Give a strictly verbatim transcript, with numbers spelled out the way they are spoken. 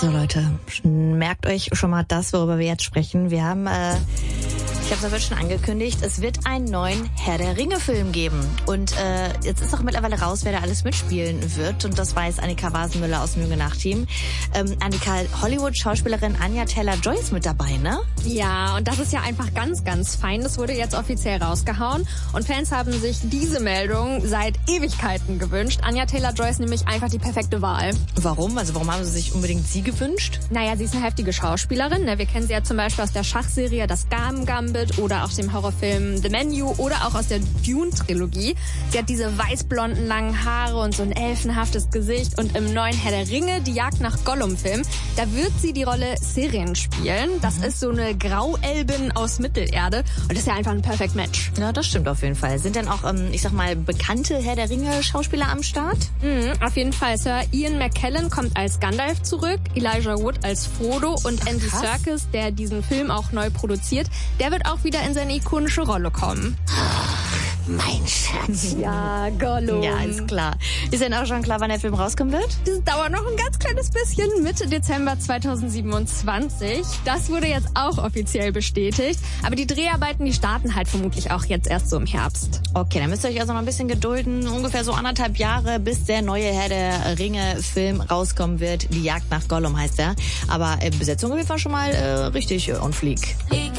So Leute, merkt euch schon mal das, worüber wir jetzt sprechen. Wir haben, äh, ich habe es ja schon angekündigt, es wird einen neuen Herr der Ringe-Film geben. Und äh, jetzt ist auch mittlerweile raus, wer da alles mitspielen wird. Und das weiß Annika Wasenmüller aus dem Jünge-Nach-Team. Ähm, Annika, Hollywood-Schauspielerin Anya Taylor-Joy ist mit dabei, ne? Ja, und das ist ja einfach ganz, ganz fein. Das wurde jetzt offiziell rausgehauen. Und Fans haben sich diese Meldung seit Ewigkeiten gewünscht. Anya Taylor-Joy ist nämlich einfach die perfekte Wahl. Warum? Also warum haben sie sich unbedingt sie gewünscht? Naja, sie ist eine heftige Schauspielerin. Ne? Wir kennen sie ja zum Beispiel aus der Schachserie Das Gamen Gambit oder auch dem Horrorfilm The Menu oder auch aus der Dune-Trilogie. Sie hat diese weißblonden langen Haare und so ein elfenhaftes Gesicht. Und im neuen Herr der Ringe, die Jagd nach Gollum-Film, da wird sie die Rolle Sirin spielen. Das mhm. ist so eine Grauelbin aus Mittelerde. Und das ist ja einfach ein Perfect Match. Ja, das stimmt auf jeden Fall. Sind denn auch, ähm, ich sag mal, bekannte Herr der Ringe-Schauspieler am Start? Mhm, auf jeden Fall. Sir Ian McKellen kommt als Gandalf zurück, Elijah Wood als Frodo und Andy Serkis, der diesen Film auch neu produziert, der wird auch wieder in seine ikonische Rolle kommen. Mein Schatz. Ja, Gollum. Ja, ist klar. Ist denn auch schon klar, wann der Film rauskommen wird? Das dauert noch ein ganz kleines bisschen. Mitte Dezember zweitausendsiebenundzwanzig. Das wurde jetzt auch offiziell bestätigt. Aber die Dreharbeiten, die starten halt vermutlich auch jetzt erst so im Herbst. Okay, dann müsst ihr euch also noch ein bisschen gedulden. Ungefähr so anderthalb Jahre, bis der neue Herr der Ringe-Film rauskommen wird. Die Jagd nach Gollum heißt er. Aber äh, Besetzung auf jeden Fall schon mal äh, richtig on fleek.